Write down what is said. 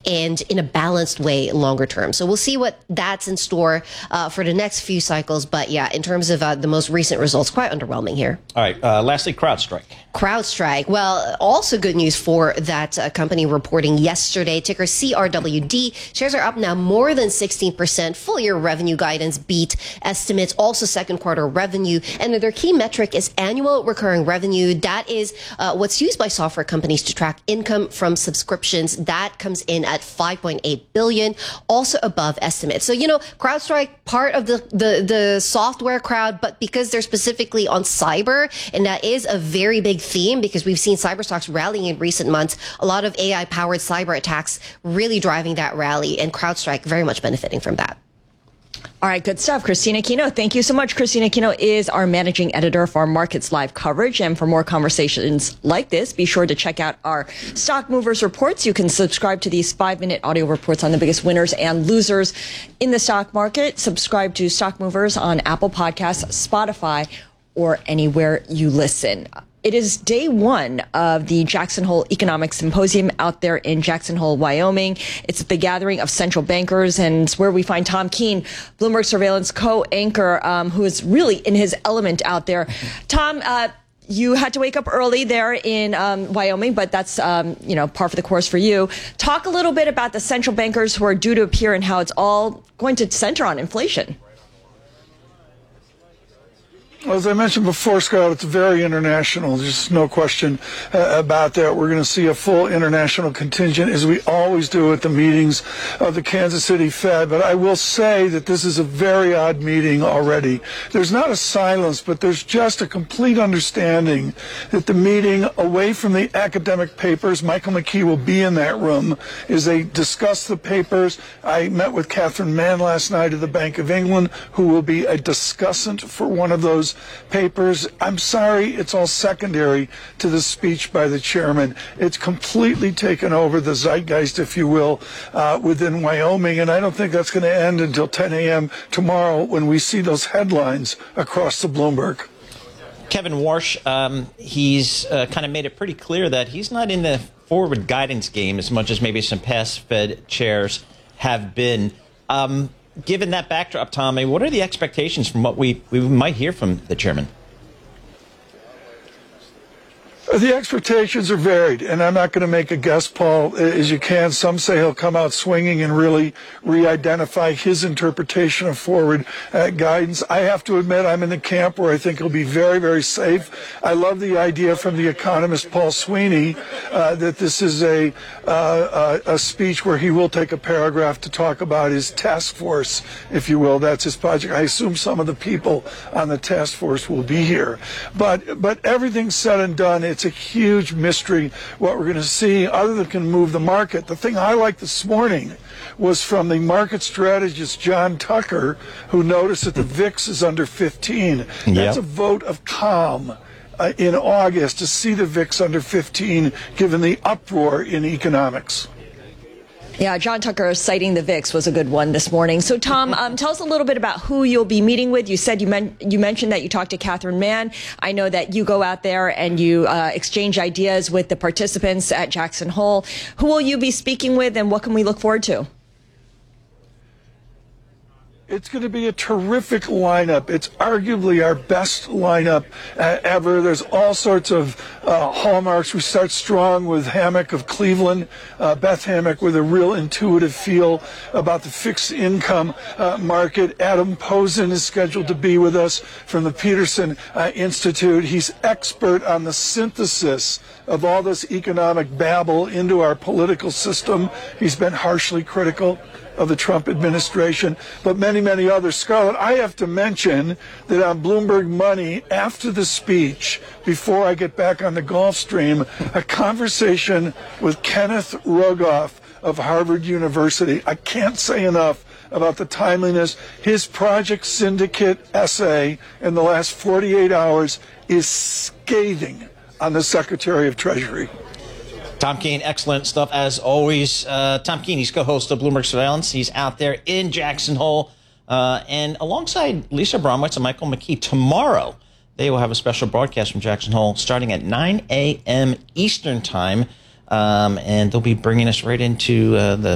and in a balanced way longer term. So we'll see what that's in store for the next few cycles. But yeah, in terms of the most recent results, quite underwhelming here. All right. Lastly, CrowdStrike. CrowdStrike. Well, also good news for that company reporting yesterday. Ticker CRWD. Shares are up now more than 16%. Full year revenue guidance beat estimates. Also second quarter revenue. And their key metric is annual recurring revenue. That is what's used by software companies to track income from subscriptions. That comes in at $5.8 billion, also above estimates. So, CrowdStrike, part of the software crowd, but because they're specifically on cyber, and that is a very big theme because we've seen cyber stocks rallying in recent months. A lot of AI-powered cyber attacks really driving that rally, and CrowdStrike very much benefiting from that. All right, good stuff. Christina Aquino, thank you so much. Christina Aquino is our managing editor for our Markets Live coverage. And for more conversations like this, be sure to check out our Stock Movers reports. You can subscribe to these 5-minute audio reports on the biggest winners and losers in the stock market. Subscribe to Stock Movers on Apple Podcasts, Spotify, or anywhere you listen. It is day one of the Jackson Hole Economic Symposium out there in Jackson Hole, Wyoming. It's the gathering of central bankers, and it's where we find Tom Keene, Bloomberg Surveillance co-anchor, who is really in his element out there. Tom, you had to wake up early there in Wyoming, but that's par for the course for you. Talk a little bit about the central bankers who are due to appear and how it's all going to center on inflation. Well, as I mentioned before, Scott, it's very international. There's no question about that. We're going to see a full international contingent, as we always do at the meetings of the Kansas City Fed. But I will say that this is a very odd meeting already. There's not a silence, but there's just a complete understanding that the meeting, away from the academic papers, Michael McKee will be in that room as they discuss the papers. I met with Catherine Mann last night of the Bank of England, who will be a discussant for one of those papers. I'm sorry, it's all secondary to the speech by the chairman. It's completely taken over the zeitgeist, if you will, within Wyoming, and I don't think that's going to end until 10 a.m. tomorrow when we see those headlines across the Bloomberg. Kevin Warsh, he's kind of made it pretty clear that he's not in the forward guidance game as much as maybe some past Fed chairs have been. Given that backdrop, Tommy, what are the expectations from what we might hear from the chairman? The expectations are varied, and I'm not going to make a guess, Paul, as you can. Some say he'll come out swinging and really re-identify his interpretation of forward guidance. I have to admit I'm in the camp where I think he'll be very, very safe. I love the idea from the economist Paul Sweeney that this is a speech where he will take a paragraph to talk about his task force, if you will. That's his project. I assume some of the people on the task force will be here. But everything said and done, it's a huge mystery what we're going to see other than can move the market. The thing I liked this morning was from the market strategist John Tucker, who noticed that the VIX is under 15. That's a vote of calm in August to see the VIX under 15 given the uproar in economics. Yeah, John Tucker citing the VIX was a good one this morning. So, Tom, tell us a little bit about who you'll be meeting with. You said you mentioned that you talked to Catherine Mann. I know that you go out there and you exchange ideas with the participants at Jackson Hole. Who will you be speaking with, and what can we look forward to? It's going to be a terrific lineup. It's arguably our best lineup ever. There's all sorts of hallmarks. We start strong with Hammock of Cleveland, Beth Hammock, with a real intuitive feel about the fixed income market. Adam Posen is scheduled to be with us from the Peterson Institute. He's expert on the synthesis of all this economic babble into our political system. He's been harshly critical of the Trump administration, but many, many others. Scarlett, I have to mention that on Bloomberg Money, after the speech, before I get back on the Gulfstream, a conversation with Kenneth Rogoff of Harvard University. I can't say enough about the timeliness. His Project Syndicate essay in the last 48 hours is scathing on the Secretary of Treasury. Tom Keene, excellent stuff as always. Tom Keene, he's co-host of Bloomberg Surveillance. He's out there in Jackson Hole. And alongside Lisa Bromwitz and Michael McKee, tomorrow they will have a special broadcast from Jackson Hole starting at 9 a.m. Eastern Time. And they'll be bringing us right into the